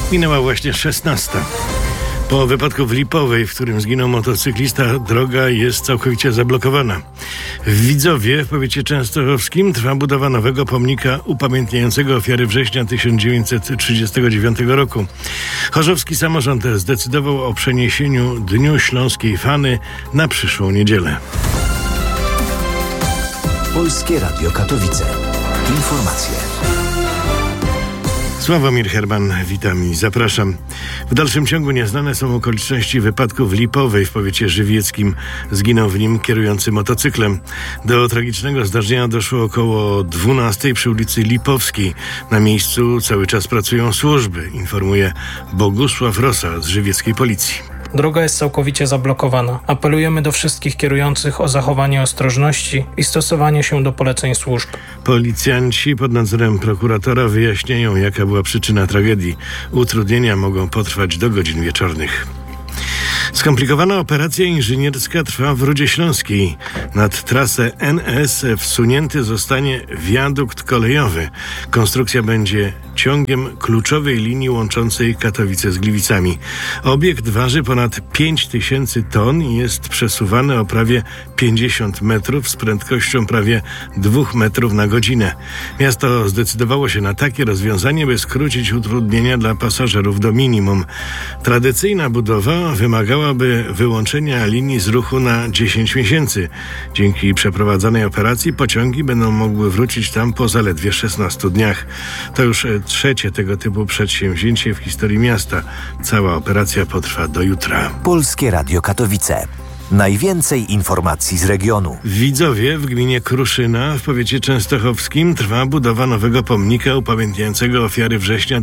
Minęła właśnie 16. Po wypadku w Lipowej, w którym zginął motocyklista, droga jest całkowicie zablokowana. W Widzowie, w powiecie częstochowskim, trwa budowa nowego pomnika upamiętniającego ofiary września 1939 roku. Chorzowski samorząd zdecydował o przeniesieniu Dniu Śląskiej Fany na przyszłą niedzielę. Polskie Radio Katowice. Informacje. Sławomir Herman, witam i zapraszam. W dalszym ciągu nieznane są okoliczności wypadku w Lipowej w powiecie żywieckim. Zginął w nim kierujący motocyklem. Do tragicznego zdarzenia doszło około 12 przy ulicy Lipowskiej. Na miejscu cały czas pracują służby, informuje Bogusław Rosa z żywieckiej policji. Droga jest całkowicie zablokowana. Apelujemy do wszystkich kierujących o zachowanie ostrożności i stosowanie się do poleceń służb. Policjanci pod nadzorem prokuratora wyjaśniają, jaka była przyczyna tragedii. Utrudnienia mogą potrwać do godzin wieczornych. Skomplikowana operacja inżynierska trwa w Rudzie Śląskiej. Nad trasę NS wsunięty zostanie wiadukt kolejowy. Konstrukcja będzie ciągiem kluczowej linii łączącej Katowice z Gliwicami. Obiekt waży ponad 5000 ton i jest przesuwany o prawie 50 metrów z prędkością prawie 2 metrów na godzinę. Miasto zdecydowało się na takie rozwiązanie, by skrócić utrudnienia dla pasażerów do minimum. Tradycyjna budowa wymagałaby wyłączenia linii z ruchu na 10 miesięcy. Dzięki przeprowadzanej operacji pociągi będą mogły wrócić tam po zaledwie 16 dniach. To już trzecie tego typu przedsięwzięcie w historii miasta. Cała operacja potrwa do jutra. Polskie Radio Katowice. Najwięcej informacji z regionu. W Widzowie, w gminie Kruszyna, w powiecie częstochowskim, trwa budowa nowego pomnika upamiętniającego ofiary września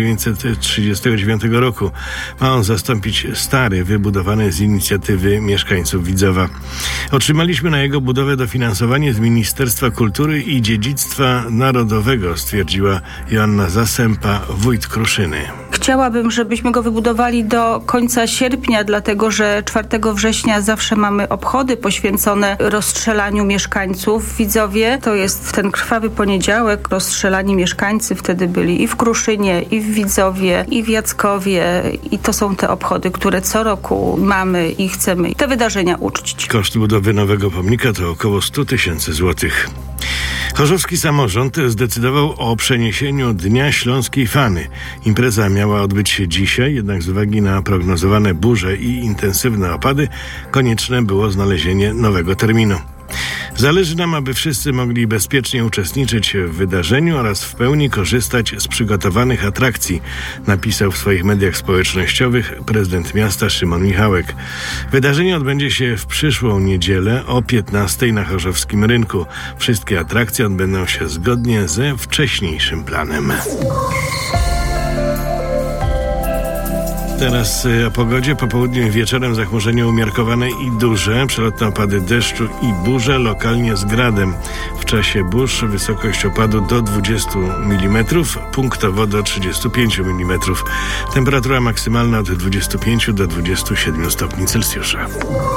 1939 roku. Ma on zastąpić stary, wybudowany z inicjatywy mieszkańców Widzowa. Otrzymaliśmy na jego budowę dofinansowanie z Ministerstwa Kultury i Dziedzictwa Narodowego, stwierdziła Joanna Zasępa, wójt Kruszyny. Chciałabym, żebyśmy go wybudowali do końca sierpnia, dlatego że 4 września zawsze mamy obchody poświęcone rozstrzelaniu mieszkańców w Widzowie. To jest ten krwawy poniedziałek. Rozstrzelani mieszkańcy wtedy byli i w Kruszynie, i w Widzowie, i w Jackowie. I to są te obchody, które co roku mamy i chcemy te wydarzenia uczcić. Koszt budowy nowego pomnika to około 100 000 złotych. Chorzowski samorząd zdecydował o przeniesieniu Dnia Śląskiej Fany. Impreza miała odbyć się dzisiaj, jednak z uwagi na prognozowane burze i intensywne opady konieczne było znalezienie nowego terminu. Zależy nam, aby wszyscy mogli bezpiecznie uczestniczyć w wydarzeniu oraz w pełni korzystać z przygotowanych atrakcji, napisał w swoich mediach społecznościowych prezydent miasta Szymon Michałek. Wydarzenie odbędzie się w przyszłą niedzielę o 15 na Chorzowskim Rynku. Wszystkie atrakcje odbędą się zgodnie ze wcześniejszym planem. Teraz o pogodzie. Po południu i wieczorem zachmurzenie umiarkowane i duże. Przelotne opady deszczu i burze, lokalnie z gradem. W czasie burz wysokość opadu do 20 mm, punktowo do 35 mm. Temperatura maksymalna od 25 do 27 stopni Celsjusza.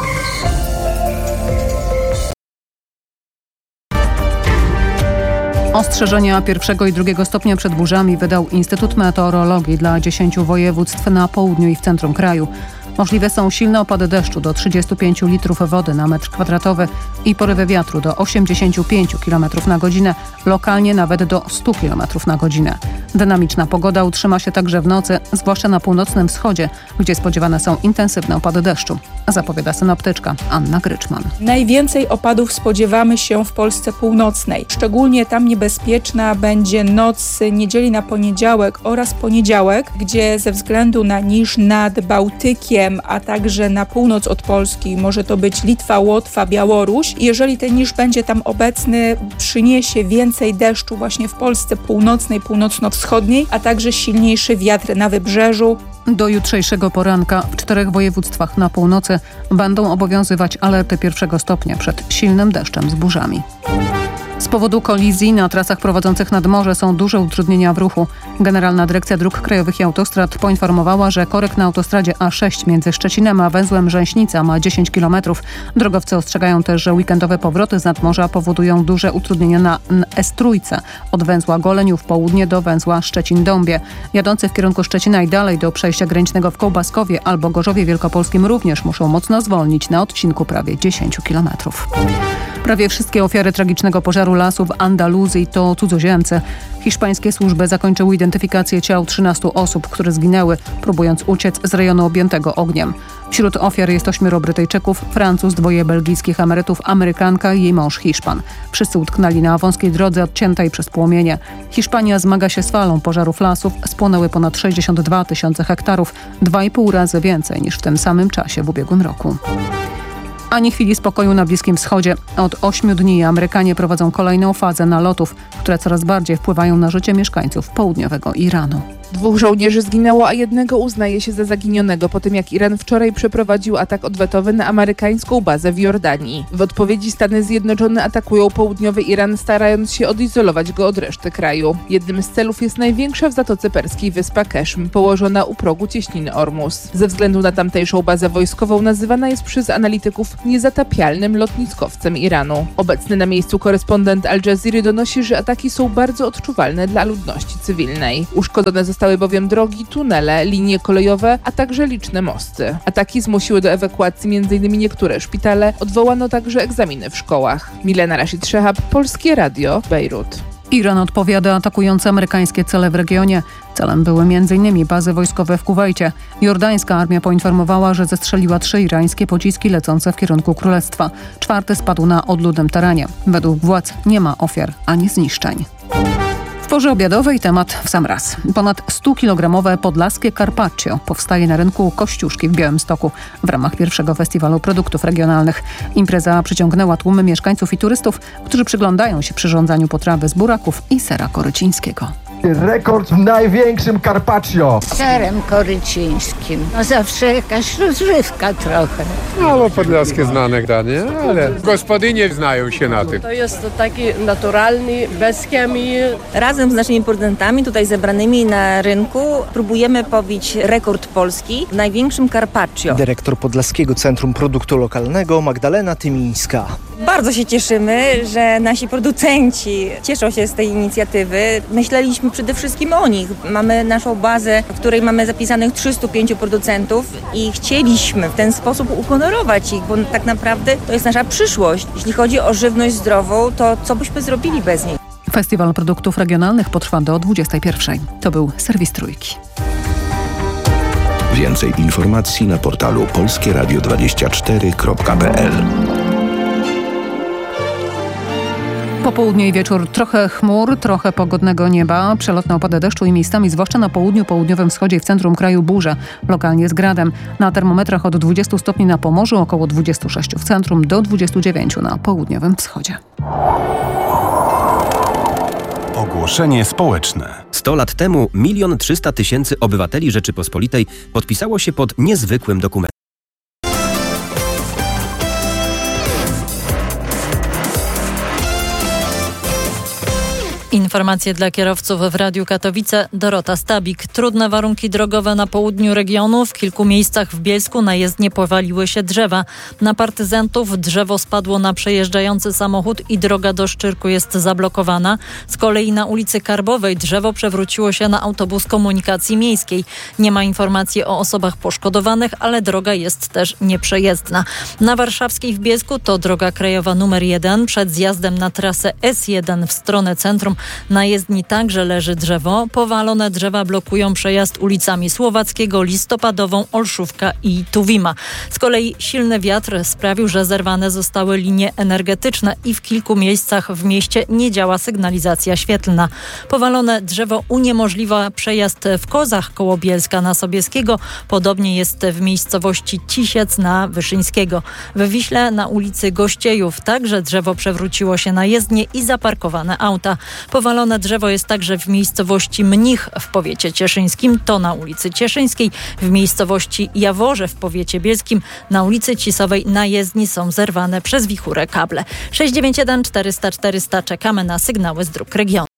Ostrzeżenia 1. i 2 stopnia przed burzami wydał Instytut Meteorologii dla 10 województw na południu i w centrum kraju. Możliwe są silne opady deszczu do 35 litrów wody na metr kwadratowy i porywy wiatru do 85 km na godzinę, lokalnie nawet do 100 km na godzinę. Dynamiczna pogoda utrzyma się także w nocy, zwłaszcza na północnym wschodzie, gdzie spodziewane są intensywne opady deszczu, zapowiada synoptyczka Anna Gryczman. Najwięcej opadów spodziewamy się w Polsce północnej. Szczególnie tam niebezpieczna będzie noc niedzieli na poniedziałek oraz poniedziałek, gdzie ze względu na niż nad Bałtykiem, a także na północ od Polski, może to być Litwa, Łotwa, Białoruś. Jeżeli ten niż będzie tam obecny, przyniesie więcej deszczu właśnie w Polsce północnej, północno-wschodniej, a także silniejszy wiatr na wybrzeżu. Do jutrzejszego poranka w 4 województwach na północy będą obowiązywać alerty 1 stopnia przed silnym deszczem z burzami. Z powodu kolizji na trasach prowadzących nad morze są duże utrudnienia w ruchu. Generalna Dyrekcja Dróg Krajowych i Autostrad poinformowała, że korek na autostradzie A6 między Szczecinem a węzłem Rzęśnica ma 10 km. Drogowcy ostrzegają też, że weekendowe powroty z nadmorza powodują duże utrudnienia na S3 od węzła Goleniów w południe do węzła Szczecin-Dąbie. Jadący w kierunku Szczecina i dalej do przejścia granicznego w Kołbaskowie albo Gorzowie Wielkopolskim również muszą mocno zwolnić na odcinku prawie 10 km. Prawie wszystkie ofiary tragicznego pożaru lasu w Andaluzji to cudzoziemcy. Hiszpańskie służby zakończyły identyfikację ciał 13 osób, które zginęły, próbując uciec z rejonu objętego ogniem. Wśród ofiar jest 8 Brytyjczyków, Francuz, 2 belgijskich emerytów, Amerykanka i jej mąż Hiszpan. Wszyscy utknęli na wąskiej drodze odciętej przez płomienie. Hiszpania zmaga się z falą pożarów lasów. Spłonęły ponad 62 000 hektarów, 2,5 razy więcej niż w tym samym czasie w ubiegłym roku. Ani chwili spokoju na Bliskim Wschodzie. Od 8 dni Amerykanie prowadzą kolejną fazę nalotów, które coraz bardziej wpływają na życie mieszkańców południowego Iranu. 2 żołnierzy zginęło, a 1 uznaje się za zaginionego po tym, jak Iran wczoraj przeprowadził atak odwetowy na amerykańską bazę w Jordanii. W odpowiedzi Stany Zjednoczone atakują południowy Iran, starając się odizolować go od reszty kraju. Jednym z celów jest największa w Zatoce Perskiej wyspa Keszm, położona u progu cieśniny Ormus. Ze względu na tamtejszą bazę wojskową nazywana jest przez analityków niezatapialnym lotniskowcem Iranu. Obecny na miejscu korespondent Al Jazeera donosi, że ataki są bardzo odczuwalne dla ludności cywilnej. Uszkodzone zostały bowiem drogi, tunele, linie kolejowe, a także liczne mosty. Ataki zmusiły do ewakuacji m.in. niektóre szpitale, odwołano także egzaminy w szkołach. Milena Rashid Szehab, Polskie Radio, Bejrut. Iran odpowiada atakując amerykańskie cele w regionie. Celem były m.in. bazy wojskowe w Kuwejcie. Jordańska armia poinformowała, że zestrzeliła 3 irańskie pociski lecące w kierunku królestwa. 4 spadł na odludnym terenie. Według władz nie ma ofiar ani zniszczeń. W porze obiadowej temat w sam raz. Ponad 100-kilogramowe podlaskie carpaccio powstaje na rynku Kościuszki w Białymstoku w ramach pierwszego festiwalu produktów regionalnych. Impreza przyciągnęła tłumy mieszkańców i turystów, którzy przyglądają się przyrządzaniu potrawy z buraków i sera korycińskiego. Rekord w największym carpaccio. Serem korycińskim. No zawsze jakaś rozrywka trochę. Mało podlaskie znane danie, ale gospodynie znają się na tym. To jest taki naturalny, bez chemii. Razem z naszymi producentami tutaj zebranymi na rynku próbujemy pobić rekord Polski w największym carpaccio. Dyrektor Podlaskiego Centrum Produktu Lokalnego Magdalena Tymińska. Bardzo się cieszymy, że nasi producenci cieszą się z tej inicjatywy. Myśleliśmy przede wszystkim o nich. Mamy naszą bazę, w której mamy zapisanych 305 producentów i chcieliśmy w ten sposób uhonorować ich, bo tak naprawdę to jest nasza przyszłość. Jeśli chodzi o żywność zdrową, to co byśmy zrobili bez niej? Festiwal produktów regionalnych potrwa do 21. To był serwis Trójki. Więcej informacji na portalu polskieradio24.pl. Popołudnie i wieczór trochę chmur, trochę pogodnego nieba, przelotne opady deszczu i miejscami, zwłaszcza na południu, południowym wschodzie i w centrum kraju burze, lokalnie z gradem. Na termometrach od 20 stopni na Pomorzu, około 26 w centrum, do 29 na południowym wschodzie. Ogłoszenie społeczne. 100 lat temu 1 300 000 obywateli Rzeczypospolitej podpisało się pod niezwykłym dokumentem. Informacje dla kierowców w Radiu Katowice. Dorota Stabik. Trudne warunki drogowe na południu regionu. W kilku miejscach w Bielsku na jezdnię powaliły się drzewa. Na partyzantów drzewo spadło na przejeżdżający samochód i droga do Szczyrku jest zablokowana. Z kolei na ulicy Karbowej drzewo przewróciło się na autobus komunikacji miejskiej. Nie ma informacji o osobach poszkodowanych, ale droga jest też nieprzejezdna. Na Warszawskiej w Bielsku to droga krajowa numer 1. Przed zjazdem na trasę S1 w stronę centrum na jezdni także leży drzewo. Powalone drzewa blokują przejazd ulicami Słowackiego, Listopadową, Olszówka i Tuwima. Z kolei silny wiatr sprawił, że zerwane zostały linie energetyczne i w kilku miejscach w mieście nie działa sygnalizacja świetlna. Powalone drzewo uniemożliwia przejazd w Kozach koło Bielska na Sobieskiego. Podobnie jest w miejscowości Cisiec na Wyszyńskiego. W Wiśle na ulicy Gościejów także drzewo przewróciło się na jezdnię i zaparkowane auta. Powalone drzewo jest także w miejscowości Mnich w powiecie cieszyńskim, to na ulicy Cieszyńskiej, w miejscowości Jaworze w powiecie bielskim, na ulicy Cisowej na jezdni są zerwane przez wichurę kable. 691 400 400 czekamy na sygnały z dróg regionu.